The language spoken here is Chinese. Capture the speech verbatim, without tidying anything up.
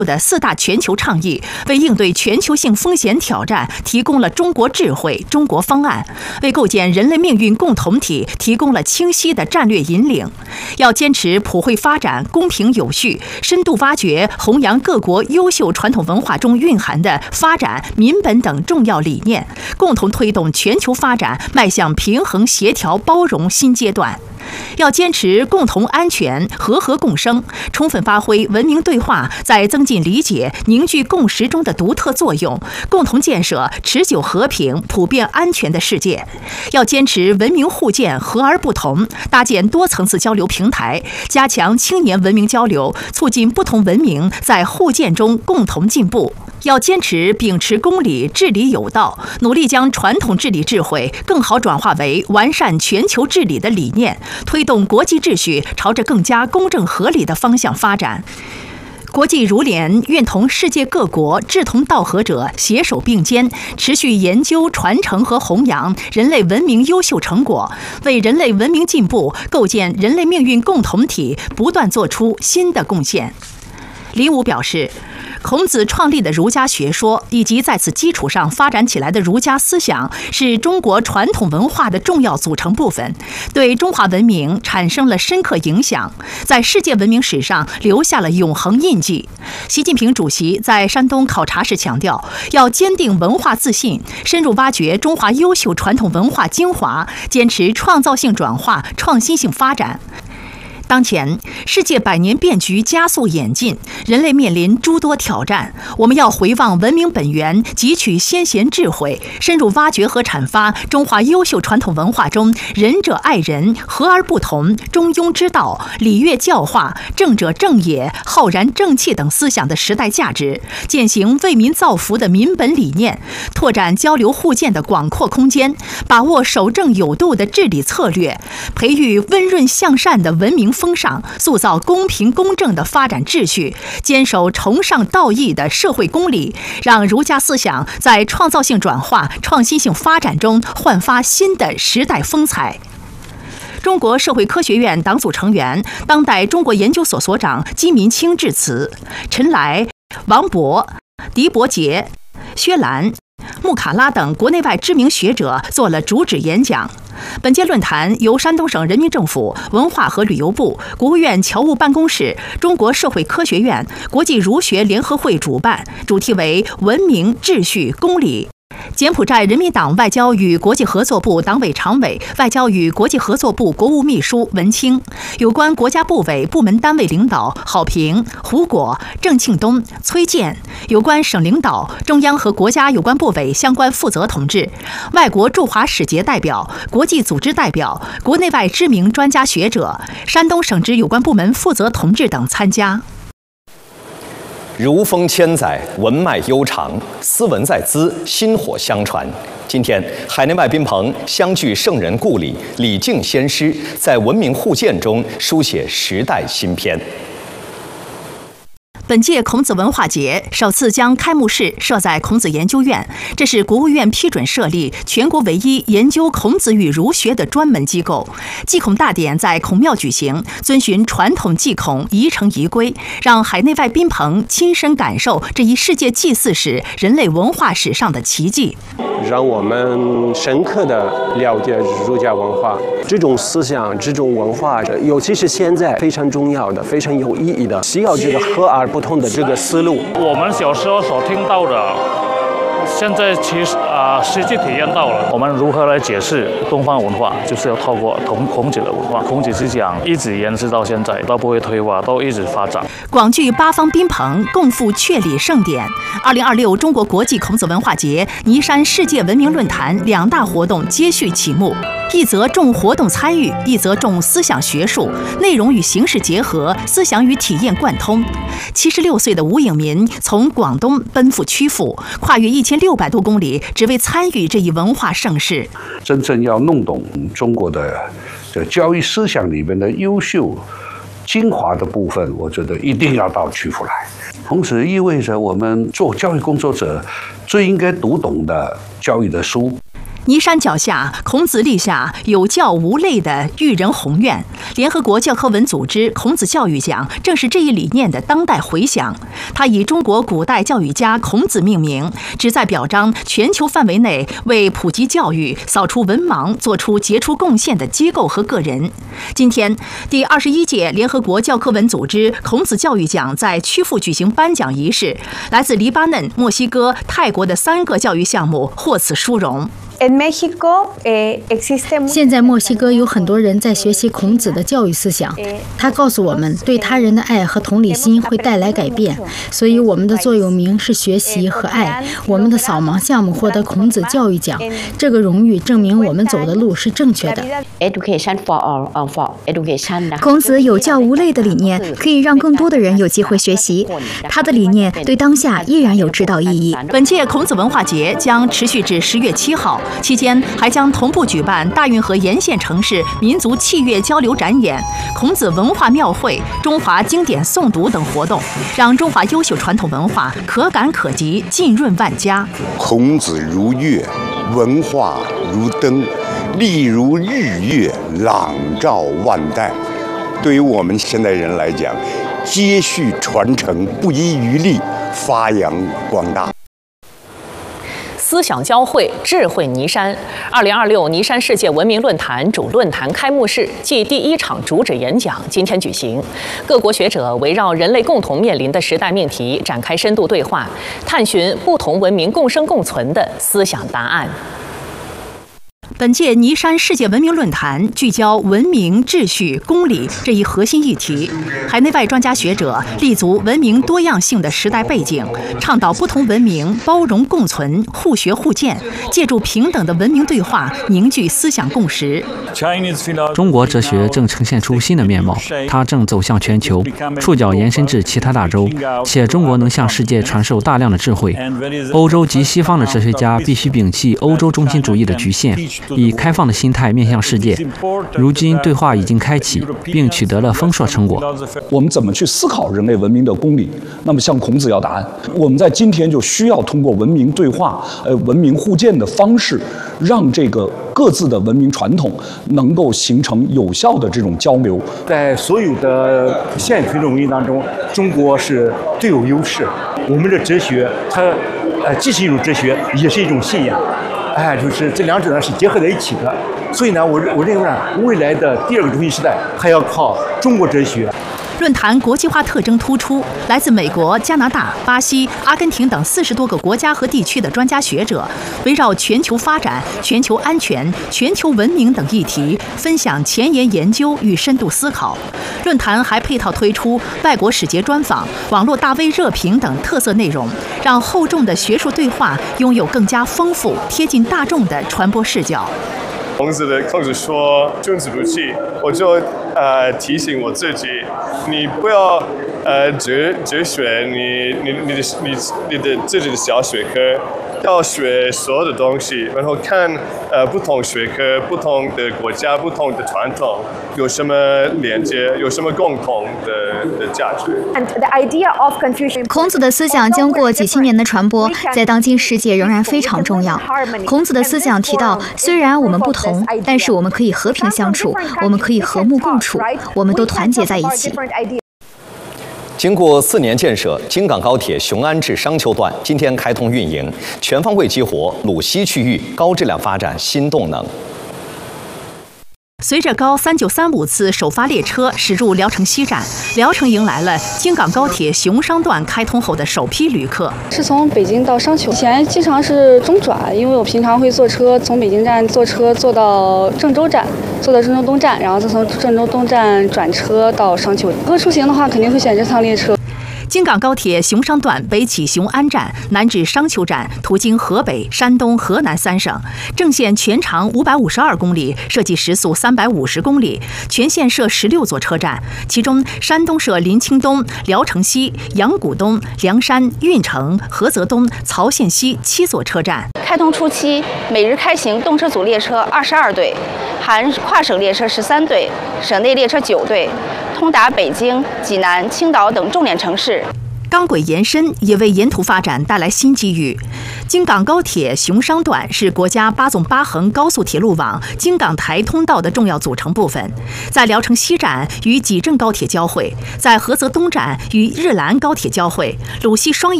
的四大全球倡议，为应对全球性风险挑战提供了中国智慧、中国方案，为构建人类命运共同体提供了清晰的战略引领。要坚持普惠发展、公平有序，深度挖掘、弘扬各国优秀传统文化中蕴含的发展、民本等重要理念，共同推动全球发展迈向平衡、协调、包容新阶段。要坚持共同安全、和和共生，充分发挥文明对话在增进理解、凝聚共识中的独特作用，共同建设持久和平、普遍安全的世界。要坚持文明互鉴、和而不同，搭建多层次交流平台，加强青年文明交流，促进不同文明在互鉴中共同进步。要坚持秉持公理、治理有道，努力将传统治理智慧更好转化为完善全球治理的理念，推动国际秩序朝着更加公正合理的方向发展。国际如联愿同世界各国志同道合者携手并肩，持续研究、传承和弘扬人类文明优秀成果，为人类文明进步、构建人类命运共同体不断做出新的贡献。林武表示，孔子创立的儒家学说以及在此基础上发展起来的儒家思想，是中国传统文化的重要组成部分，对中华文明产生了深刻影响，在世界文明史上留下了永恒印记。习近平主席在山东考察时强调，要坚定文化自信，深入挖掘中华优秀传统文化精华，坚持创造性转化、创新性发展。当前，世界百年变局加速演进，人类面临诸多挑战。我们要回望文明本源，汲取先贤智慧，深入挖掘和阐发中华优秀传统文化中仁者爱人、和而不同、中庸之道、礼乐教化、正者正也、浩然正气等思想的时代价值，践行为民造福的民本理念，拓展交流互鉴的广阔空间，把握守正有度的治理策略，培育温润向善的文明风尚，塑造公平公正的发展秩序，坚守崇尚道义的社会公理，让儒家思想在创造性转化、创新性发展中焕发新的时代风采。中国社会科学院党组成员、当代中国研究所所长姬民清致辞，陈来、王博、狄伯杰、薛兰、穆卡拉等国内外知名学者做了主旨演讲。本届论坛由山东省人民政府文化和旅游部、国务院侨务办公室、中国社会科学院、国际儒学联合会主办，主题为文明、秩序、公理。柬埔寨人民党外交与国际合作部党委常委、外交与国际合作部国务秘书文清，有关国家部委部门单位领导郝平、胡果、郑庆东、崔健，有关省领导、中央和国家有关部委相关负责同志，外国驻华使节代表、国际组织代表、国内外知名专家学者、山东省直有关部门负责同志等参加。 儒风千载，文脉悠长，斯文在兹，薪火相传。今天，海内外宾朋相聚圣人故里，礼敬先师，在文明互鉴中书写时代新篇。 本届孔子文化节首次将开幕式设在孔子研究院，这是国务院批准设立全国唯一研究孔子与儒学的专门机构。祭孔大典在孔庙举行，遵循传统祭孔仪程仪规，让海内外宾朋亲身感受这一世界祭祀史、人类文化史上的奇迹， 让我们深刻地了解儒家文化。这种思想、这种文化，尤其是现在非常重要的、非常有意义的，需要这个和而不同的这个思路。 我们小时候所听到的，现在其实啊、呃、实际体验到了。我们如何来解释东方文化，就是要透过孔孔子的文化，孔子思想一直延续到现在，都不会退化，都一直发展。 广聚八方宾朋，共赴确礼盛典。二零二六中国国际孔子文化节尼山世界文明论坛两大活动接续启幕，一则重活动参与，一则重思想学术，内容与形式结合，思想与体验贯通。七十六岁的吴颖民从广东奔赴曲阜，跨越一千六百多公里，只为参与这一文化盛事。 真正要弄懂中国的这教育思想里面的优秀精华的部分，我觉得一定要到曲阜来。同时意味着我们做教育工作者最应该读懂的教育的书。 尼山脚下，孔子立下有教无类的育人宏愿。联合国教科文组织孔子教育奖正是这一理念的当代回响。它以中国古代教育家孔子命名，旨在表彰全球范围内为普及教育、扫除文盲做出杰出贡献的机构和个人。今天，第二十一届联合国教科文组织孔子教育奖在曲阜举行颁奖仪式，来自黎巴嫩、墨西哥、泰国的三个教育项目获此殊荣。 现在墨西哥有很多人在学习孔子的教育思想，他告诉我们，对他人的爱和同理心会带来改变，所以我们的座右铭是学习和爱。我们的扫盲项目获得孔子教育奖，这个荣誉证明我们走的路是正确的。 孔子有教无类的理念，可以让更多的人有机会学习，他的理念对当下依然有指导意义。 本届孔子文化节将持续至十月七号。期间还将同步举办大运河沿线城市民族器乐交流展演、孔子文化庙会、中华经典诵读等活动，让中华优秀传统文化可感可及，浸润万家。 孔子如月，文化如灯，力如日月，朗照万代。对于我们现代人来讲，接续传承，不遗余力，发扬光大。 思想交汇，智慧尼山。二零二六尼山世界文明论坛主论坛开幕式暨第一场主旨演讲今天举行，各国学者围绕人类共同面临的时代命题展开深度对话，探寻不同文明共生共存的思想答案。 本届尼山世界文明论坛聚焦文明、秩序、公理这一核心议题，海内外专家学者立足文明多样性的时代背景，倡导不同文明包容共存、互学互鉴，借助平等的文明对话凝聚思想共识。 中国哲学正呈现出新的面貌，它正走向全球，触角延伸至其他大洲，且中国能向世界传授大量的智慧。欧洲及西方的哲学家必须摒弃欧洲中心主义的局限，以开放的心态面向世界。如今对话已经开启，并取得了丰硕成果。 我们怎么去思考人类文明的公理？那么向孔子要答案。我们在今天就需要通过文明对话、呃文明互鉴的方式，让这个各自的文明传统能够形成有效的这种交流。 在所有的现存的文明当中，中国是最有优势。我们的哲学，它呃既是一种哲学，也是一种信仰。哎，就是这两者呢是结合在一起的，所以呢，我我认为呢，未来的第二个中心时代还要靠中国哲学。 论坛国际化特征突出，来自美国、加拿大、巴西、阿根廷等四十多个国家和地区的专家学者，围绕全球发展、全球安全、全球文明等议题，分享前沿研究与深度思考。论坛还配套推出外国使节专访、网络大 V 热评等特色内容，让厚重的学术对话拥有更加丰富、贴近大众的传播视角。 孔子的孔子说君子不器，我就呃提醒我自己，你不要呃哲哲学，你你你的你你的自己的小学科，要学所有的东西，然后看呃不同学科、不同的国家、不同的传统有什么连接，有什么共同的的价值。 孔子的思想经过几千年的传播，在当今世界仍然非常重要。孔子的思想提到，虽然我们不同，但是我们可以和平相处，我们可以和睦共处，我们都团结在一起。 经过四年建设，京港高铁雄安至商丘段今天开通运营，全方位激活鲁西区域高质量发展新动能。 随着高三九三五次首发列车驶入聊城西站，聊城迎来了京港高铁雄商段开通后的首批旅客。 是从北京到商丘，以前经常是中转，因为我平常会坐车从北京站坐车坐到郑州站，坐到郑州东站，然后再从郑州东站转车到商丘。如果出行的话，肯定会选这趟列车。 京港高铁雄商段北起雄安站，南至商丘站，途经河北、山东、河南三省。正线全长五百五十二公里，设计时速三百五十公里，全线设十六座车站，其中山东设临清东、聊城西、阳谷东、凉山、运城、菏泽东、曹县西七座车站。 开通初期，每日开行动车组列车二十二对，含跨省列车十三对，省内列车九对，通达北京、济南、青岛等重点城市。 钢轨延伸也为沿途发展带来新机遇。京港高铁熊商段是国家八纵八横高速铁路网京港台通道的重要组成部分，在聊城西站与济郑高铁交汇，在菏泽东站与日兰高铁交汇，鲁西双